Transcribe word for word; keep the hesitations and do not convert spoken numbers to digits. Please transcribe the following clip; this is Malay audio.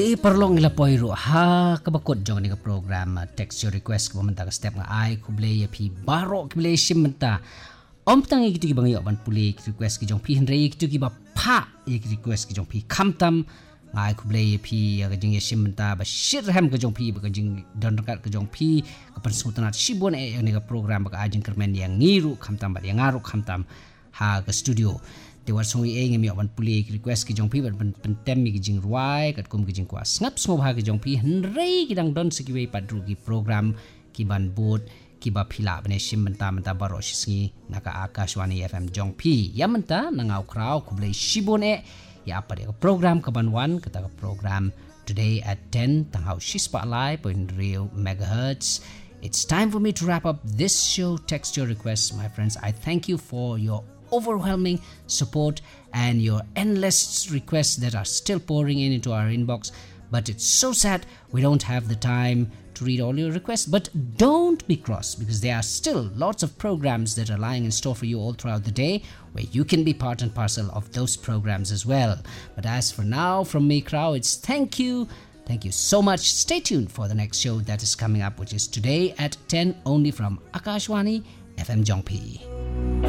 Di perlong ila poiru ha kabakot jong ni program uh, text your request ko menta ka step nga ai ku blay pi baro ku blay sim menta om tang iki bang yo ban puli request ki jong pi henre iki ki ba pa iki request ki jong pi kamtam ngai ku blay pi ga jing sim menta ba shir ham ka jong pi ba jing don kat ka jong pi ka pan sultanat sibon e ni ka program ba ajing kermen yang ngiru kamtam ba yang ngaru kamtam ha ka studio te war songi e ngemi ban puli request ki jong pi ban pentem mi ki jing ruai kat kum ki jing kuas ngap sngo ha ki jong pi henrei ki dang don sikiwe padru ki program ki ban bot ki ba phila bane sim menta menta baro shisngi naka Akashwani F M jong pi ya menta nangau krau ku blei shibone ya apa dia program ka ban wan kata ka program today at ten tanghau shispa live point real megahertz. It's time for me to wrap up this show. Text your requests, my friends. I thank you for your overwhelming support and your endless requests that are still pouring in into our inbox. But it's so sad we don't have the time to read all your requests. But don't be cross, because there are still lots of programs that are lying in store for you all throughout the day, where you can be part and parcel of those programs as well. But as for now, from me, Crow, it's thank you. Thank you so much. Stay tuned for the next show that is coming up, which is today at ten, only from Akashwani F M Jongpi.